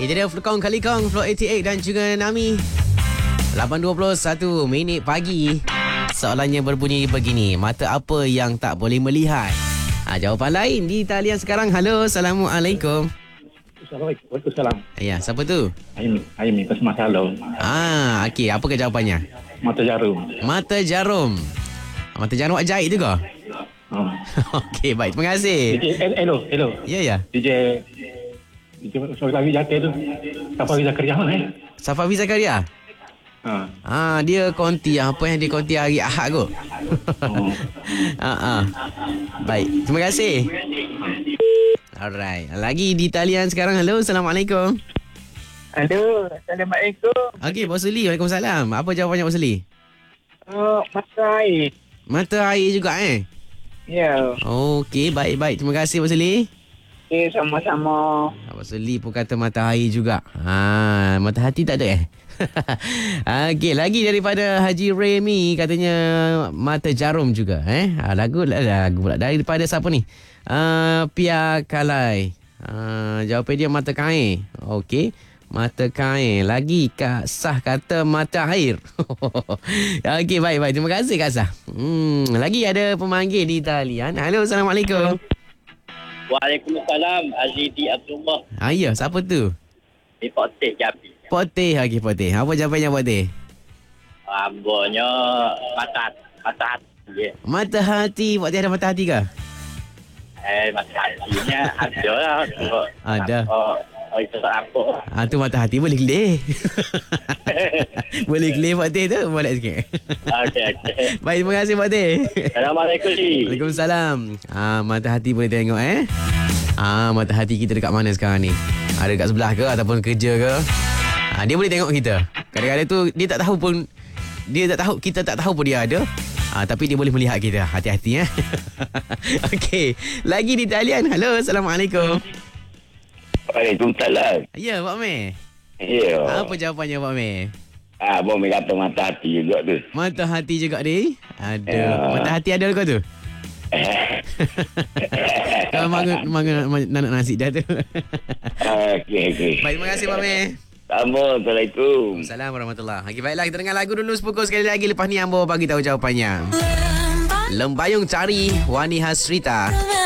Itu dia Kong Kali Kong, Floor 88 dan juga Nami. 8.21 minit pagi. Soalannya berbunyi begini. Mata apa yang tak boleh melihat? Jawapan lain di talian sekarang. Halo, Assalamualaikum. Waalaikumsalam. Ya, siapa tu? Aimi Kasmah Salong. Okey. Apakah jawapannya? Mata jarum. Mata jarum. Mata jarum awak jahit tu ke? Okey, baik. Terima kasih. Hello. Ya. DJ Soalagi jatuh tu. Safari Zakaria mana Safawi Zakaria? Dia konti apa yang dia konti hari Ahad kot. Baik, terima kasih. Alright. Lagi di talian sekarang. Halo, Assalamualaikum. Halo, Assalamualaikum. Okey, Pak Suli. Waalaikumsalam. Apa jawapannya Pak Suli? Mata air. Mata air juga Ya. Okey, baik. Terima kasih Pak Suli. Okay, sama-sama. Pak Suli pun kata mata air juga. Mata hati tak ada Okey, lagi daripada Haji Remy katanya mata jarum juga lagu pula daripada siapa ni? Pia Kalai. Jawapan dia mata kain. Okey, mata kain. Lagi Kak Sah kata mata air. Okey, baik. Terima kasih Kak Sah. Lagi ada pemanggil di talian. Halo, Assalamualaikum. Waalaikumsalam, Azidi Abdullah. Ya, siapa tu? Ni Pak Teh Jabi. Pak Teh. Okey, Pak Teh. Apa jawapannya Pak Teh? Ambonnya mata hati. Mata hati. Pak Teh ada mata hati ke? Mata hatinya ada lah. Ada. Itu tak apa. Tu mata hati boleh kelih. Boleh kelih Pak Teh tu. Boleh sikit. Okey. Baik, terima kasih Pak Teh. Assalamualaikum. Waalaikumsalam. Mata hati boleh tengok mata hati kita dekat mana sekarang ni? Ada dekat sebelah ke ataupun kerja ke? Dia boleh tengok kita. Kadang-kadang tu dia tak tahu pun, kita tak tahu pun dia ada. Tapi dia boleh melihat kita. Hati-hati Okey. Lagi di talian. Halo, Assalamualaikum. Waalaikumsalam. Ya, Pak Meh. Ya. Apa jawapannya Pak Meh? Abang kata mata hati juga tu. Mata hati juga ni. Ada. Mata hati ada kau tu? Kau nak nasi dah tu. Okey. Baik, terima kasih Pak Meh. Assalamualaikum. Assalamualaikum warahmatullahi. Okey, baiklah kita dengar lagu dulu sepukul sekali lagi. Lepas ni Ambo bagi tahu jawapannya. Lembayung Cari Wani Hasrita.